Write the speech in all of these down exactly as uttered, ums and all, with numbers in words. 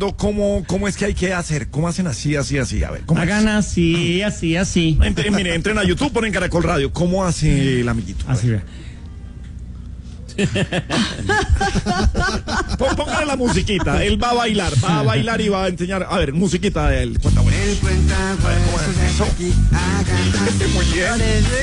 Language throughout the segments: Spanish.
¿Cómo, ¿Cómo es que hay que hacer? ¿Cómo hacen así, así, así? A ver, ¿cómo hagan es? así, así, así. Entren, mire, entren a YouTube, ponen Caracol Radio. ¿Cómo hace el amiguito? Así ve. Póngale la musiquita, él va a bailar, va a bailar y va a enseñar. A ver, musiquita de él. Cuenta bueno. Él cuenta eso. Muy bien.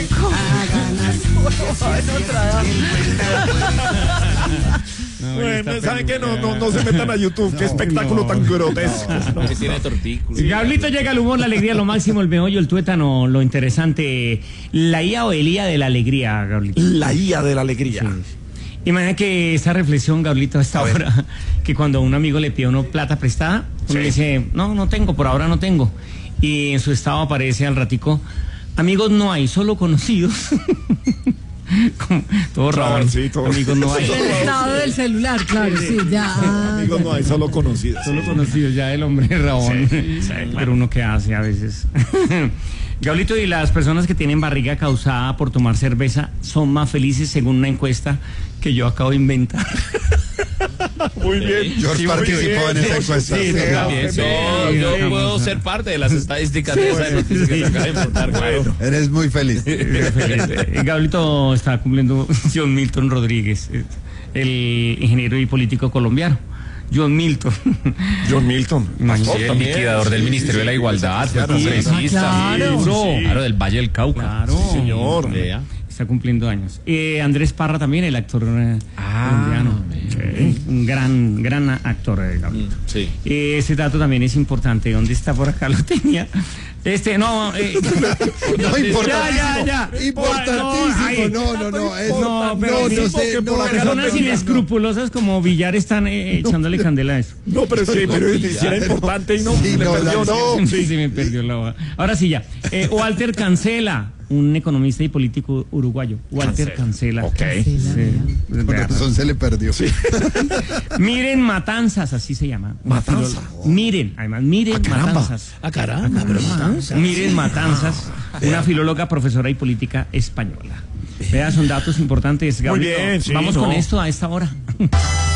No, bueno, ¿saben qué? No, no, no se metan a YouTube, no, qué espectáculo no, tan grotesco. No, no. Que tiene tortículos. Gablito, llega el humor, la alegría, lo máximo, el meollo, el tuétano, lo interesante. La I A o el I A de la alegría, Gablito. La I A de la alegría. Sí. Imagina que esta reflexión, Gablito, a esta a hora, ver. que cuando un amigo le pide uno plata prestada, uno sí. le dice, no, no tengo, por ahora no tengo. Y en su estado aparece al ratico, amigos no hay, solo conocidos. Como, todo raro, sí, todo. Amigos no hay. El estado del celular, claro, sí, ya. Amigos no hay, solo conocidos. Solo conocidos, ya el hombre Rabón. Sí, sí, pero claro. Uno que hace a veces. Gablito, y las personas que tienen barriga causada por tomar cerveza son más felices según una encuesta que yo acabo de inventar. Muy bien. George sí, participó bien. en esa encuesta. Sí, sí, sí, también. Sí, no, yo sí, puedo ser parte de las estadísticas sí, de esa noticia sí. que se acaba de montar. Bueno. Eres muy feliz. feliz. Gablito está cumpliendo John Milton Rodríguez, el ingeniero y político colombiano. John Milton. John Milton. Sí, el liquidador sí, del Ministerio sí, de la Igualdad, sí, congresista. Claro. Sí, claro, del Valle del Cauca. Claro. Sí, señor. Vea. Está cumpliendo años. Eh, Andrés Parra también, el actor eh, ah, colombiano. Sí. Un gran, gran actor, eh, Gablito. Mm, sí. Eh, ese dato también es importante. ¿Dónde está? Por acá lo tenía. Este, no, eh, no, importantísimo. Ya, ya, ya. Importantísimo. No, no, no. Es, no, pero no, no sé, no, personas inescrupulosas como Villar están eh, echándole candela a eso. No, pero sí, pero si era importante y no, sí, le no, perdió, no. Sí, sí, me perdió la hoja. Ahora sí, ya. Eh, Walter Cancela, un economista y político uruguayo. Walter Cancela. Ok. Sí. Por razón se le perdió. Sí. Miren Matanzas, así se llama. Matanzas. Miren, además, miren ah, Matanzas. Ah, caramba. Matanzas. Miren Matanzas, una filóloga, profesora y política española. Vean, son datos importantes, Gabriel. Muy bien, sí, Vamos no. con esto a esta hora.